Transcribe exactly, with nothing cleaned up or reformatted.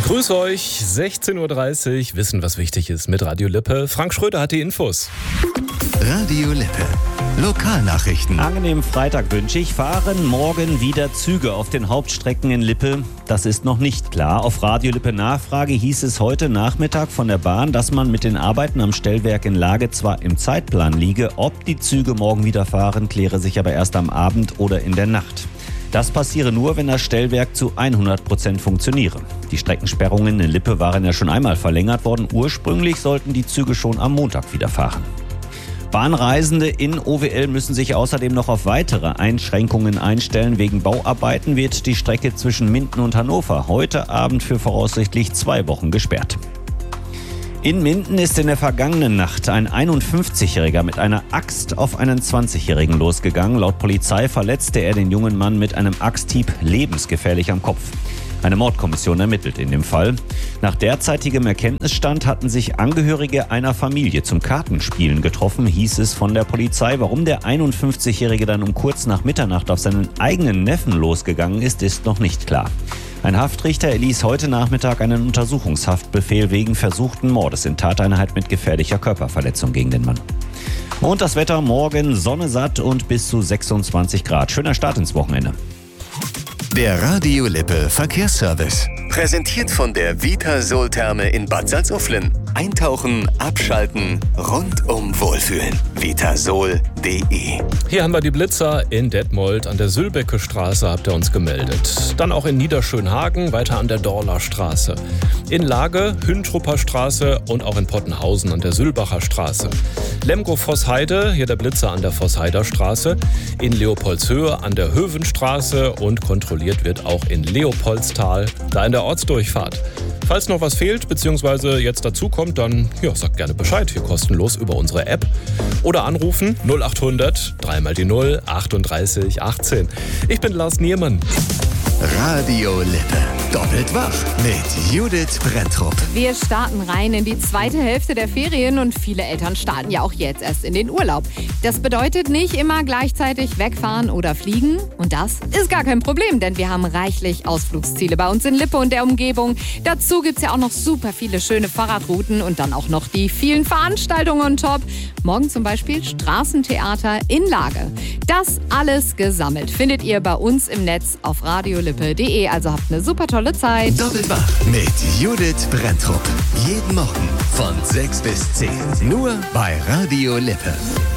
Grüß euch, sechzehn Uhr dreißig, wissen, was wichtig ist mit Radio Lippe. Frank Schröder hat die Infos. Radio Lippe. Lokalnachrichten. Angenehmen Freitag wünsche ich. Fahren morgen wieder Züge auf den Hauptstrecken in Lippe? Das ist noch nicht klar. Auf Radio Lippe Nachfrage hieß es heute Nachmittag von der Bahn, dass man mit den Arbeiten am Stellwerk in Lage zwar im Zeitplan liege. Ob die Züge morgen wieder fahren, kläre sich aber erst am Abend oder in der Nacht. Das passiere nur, wenn das Stellwerk zu hundert Prozent funktioniere. Die Streckensperrungen in Lippe waren ja schon einmal verlängert worden. Ursprünglich sollten die Züge schon am Montag wieder fahren. Bahnreisende in O W L müssen sich außerdem noch auf weitere Einschränkungen einstellen. Wegen Bauarbeiten wird die Strecke zwischen Minden und Hannover heute Abend für voraussichtlich zwei Wochen gesperrt. In Minden ist in der vergangenen Nacht ein einundfünfzigjähriger mit einer Axt auf einen zwanzigjährigen losgegangen. Laut Polizei verletzte er den jungen Mann mit einem Axthieb lebensgefährlich am Kopf. Eine Mordkommission ermittelt in dem Fall. Nach derzeitigem Erkenntnisstand hatten sich Angehörige einer Familie zum Kartenspielen getroffen, hieß es von der Polizei. Warum der einundfünfzigjährige dann um kurz nach Mitternacht auf seinen eigenen Neffen losgegangen ist, ist noch nicht klar. Ein Haftrichter erließ heute Nachmittag einen Untersuchungshaftbefehl wegen versuchten Mordes in Tateinheit mit gefährlicher Körperverletzung gegen den Mann. Und das Wetter morgen Sonne satt und bis zu sechsundzwanzig Grad. Schöner Start ins Wochenende. Der Radio Lippe Verkehrsservice. Präsentiert von der Vitasol-Therme in Bad Salzuflen. Eintauchen, abschalten, rundum wohlfühlen. vitasol punkt de. Hier haben wir die Blitzer in Detmold an der Sülbecke Straße, habt ihr uns gemeldet. Dann auch in Niederschönhagen, weiter an der Dorler Straße. In Lage, Hüntrupper Straße und auch in Pottenhausen an der Sülbacher Straße. Lemgo-Vossheide, hier der Blitzer an der Vossheider Straße. In Leopoldshöhe an der Hövenstraße und kontrolliert wird auch in Leopoldstal, da in der Ortsdurchfahrt. Falls noch was fehlt bzw. jetzt dazukommt, dann ja, sagt gerne Bescheid, hier kostenlos über unsere App. Oder anrufen null achthundert, dreimal die null, achtunddreißig achtzehn. Ich bin Lars Niermann. Radio Lippe. Doppelt wach mit Judith Brenntrup. Wir starten rein in die zweite Hälfte der Ferien und viele Eltern starten ja auch jetzt erst in den Urlaub. Das bedeutet nicht immer gleichzeitig wegfahren oder fliegen. Und das ist gar kein Problem, denn wir haben reichlich Ausflugsziele bei uns in Lippe und der Umgebung. Dazu gibt es ja auch noch super viele schöne Fahrradrouten und dann auch noch die vielen Veranstaltungen on top. Morgen zum Beispiel Straßentheater in Lage. Das alles gesammelt findet ihr bei uns im Netz auf radiolippe punkt de. Also habt eine super tolle Zeit. Doppelt wach mit Judith Brenntrup. Jeden Morgen von sechs bis zehn. Nur bei Radio Lippe.